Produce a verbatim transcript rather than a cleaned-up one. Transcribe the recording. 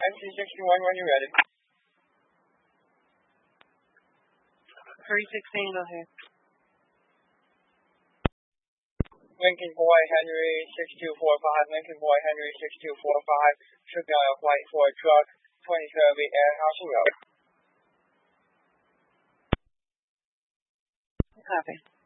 M C sixty-one when you're ready. three sixteen, go ahead. Lincoln Boy Henry six two four five, Lincoln Boy Henry six two four five, took down a white Ford truck, twenty-third Air House Road. Copy.